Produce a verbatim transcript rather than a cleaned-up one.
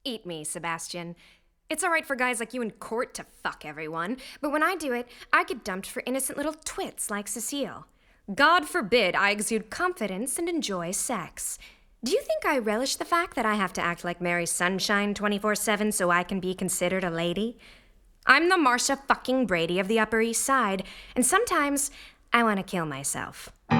Eat me, Sebastian. It's alright for guys like you in court to fuck everyone, but when I do it, I get dumped for innocent little twits like Cecile. God forbid I exude confidence and enjoy sex. Do you think I relish the fact that I have to act like Mary Sunshine twenty-four seven so I can be considered a lady? I'm the Marcia fucking Brady of the Upper East Side, and sometimes I want to kill myself.